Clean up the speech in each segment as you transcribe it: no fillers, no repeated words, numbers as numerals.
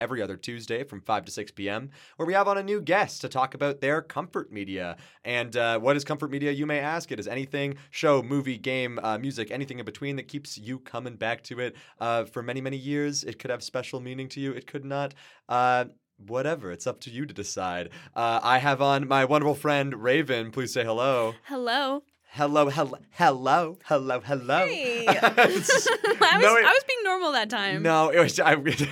every other Tuesday from 5 to 6 p.m., where we have on a new guest to talk about their comfort media. And what is comfort media, you may ask? It is anything, show, movie, game, music, anything in between that keeps you coming back to it for many, many years. It could have special meaning to you. It could not. Whatever. It's up to you to decide. I have on my wonderful friend, Raven. Please say hello. Hello. Hello. Hey. I was being normal that time. No, it was. No,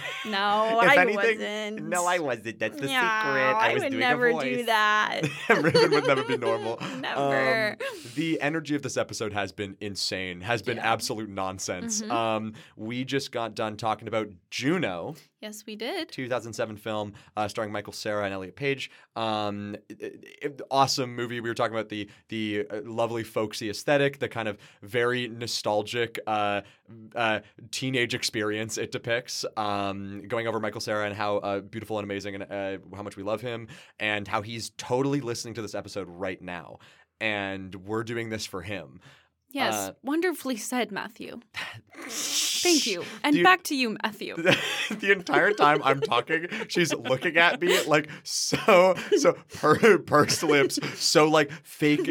I wasn't. No, I wasn't. That's the secret. I was would doing never a voice. do that. Raven would never be normal. Never. The energy of this episode has been insane. Has been absolute nonsense. Mm-hmm. We just got done talking about Juno. Yes, we did. 2007 film starring Michael Cera and Elliot Page. Awesome movie. We were talking about the lovely folksy aesthetic, the kind of very nostalgic teenage experience it depicts, going over Michael Cera and how beautiful and amazing and how much we love him, and how he's totally listening to this episode right now. And we're doing this for him. Yes, wonderfully said, Matthew. Thank you. And back to you, Matthew. The entire time I'm talking, she's looking at me like so pursed lips, so like fake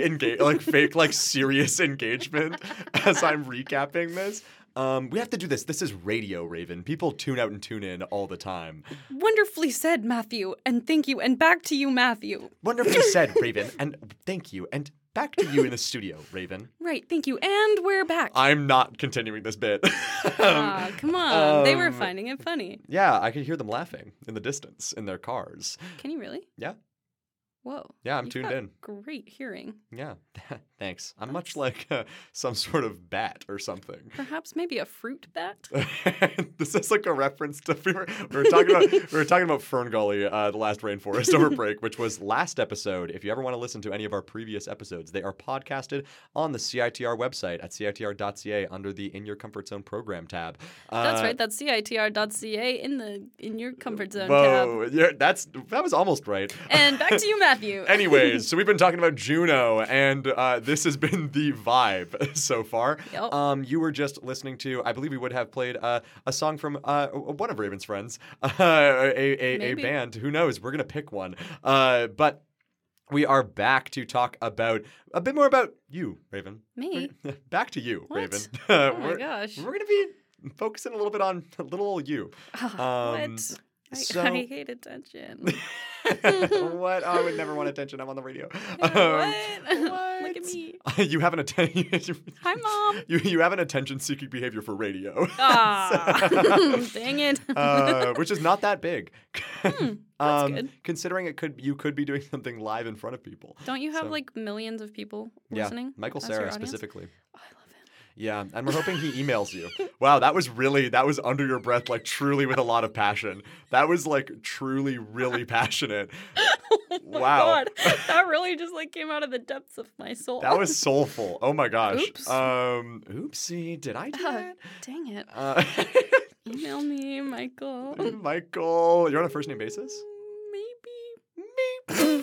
serious engagement as I'm recapping this. We have to do this. This is radio, Raven. People tune out and tune in all the time. Wonderfully said, Matthew. And thank you. And back to you, Matthew. Wonderfully said, Raven. And thank you. And back to you in the studio, Raven. Right, thank you. And we're back. I'm not continuing this bit. Come on. They were finding it funny. Yeah, I could hear them laughing in the distance in their cars. Can you really? Yeah. Whoa. Yeah, I'm tuned in. Great hearing. Yeah, thanks. I'm much like some sort of bat or something. Perhaps maybe a fruit bat? This is like a reference to we were talking about Fern Gully, the last rainforest over break, which was last episode. If you ever want to listen to any of our previous episodes, they are podcasted on the CITR website at citr.ca under the In Your Comfort Zone program tab. That's right. That's citr.ca in your comfort zone whoa, tab. Yeah, that was almost right. And back to you, Matthew. Anyways, so we've been talking about Juno, and this has been the vibe so far. Yep. You were just listening to, I believe we would have played a song from one of Raven's friends, a band. Who knows? We're going to pick one. But we are back to talk about a bit more about you, Raven. Me? Back to you, What? Raven. Oh my gosh. We're going to be focusing a little bit on little old you. What? I hate attention. What? I would never want attention. I'm on the radio. What? Look at me. You have an attention. Hi, Mom. You have an attention-seeking behavior for radio. Dang it. Which is not that big. That's good. Considering you could be doing something live in front of people. Don't you have like millions of people listening? Yeah, Michael as your Cera audience? specifically. Oh, I love him. Yeah, and we're hoping he emails you. Wow, that was under your breath, like truly with a lot of passion. That was like truly, really passionate. Oh my Wow. God. That really just like came out of the depths of my soul. That was soulful. Oh my gosh. Oops. Oopsie, did I do that? Dang it. Email me, Michael. Michael, you're on a first name basis? Maybe.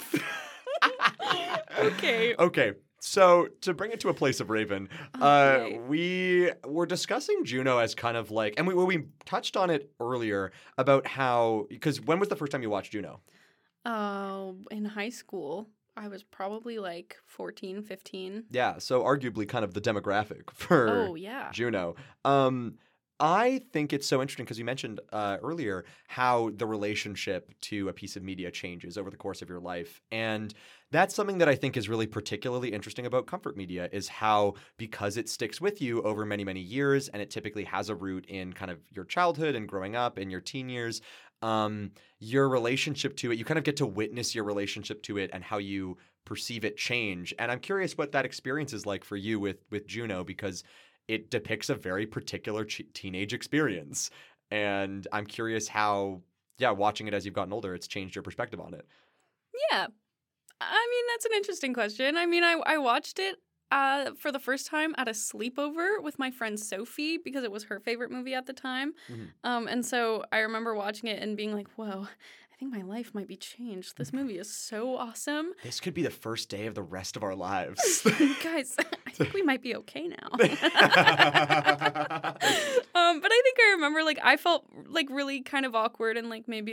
Okay. Okay. So to bring it to a place of Raven, Okay. we were discussing Juno as kind of like, and we touched on it earlier about how, because when was the first time you watched Juno? In high school, I was probably like 14, 15. Yeah, so arguably kind of the demographic for Juno. I think it's so interesting because you mentioned earlier how the relationship to a piece of media changes over the course of your life. And that's something that I think is really particularly interesting about comfort media is how, because it sticks with you over many, many years, and it typically has a root in kind of your childhood and growing up in your teen years, your relationship to it, you kind of get to witness your relationship to it and how you perceive it change. And I'm curious what that experience is like for you with Juno, because it depicts a very particular teenage experience. And I'm curious how, watching it as you've gotten older, it's changed your perspective on it. Yeah. I mean, that's an interesting question. I mean, I watched it for the first time at a sleepover with my friend Sophie because it was her favorite movie at the time. Mm-hmm. And so I remember watching it and being like, whoa, I think my life might be changed. This movie is so awesome. This could be the first day of the rest of our lives. Guys, I think we might be okay now. But I think I remember, like, I felt, like, really kind of awkward and, like, maybe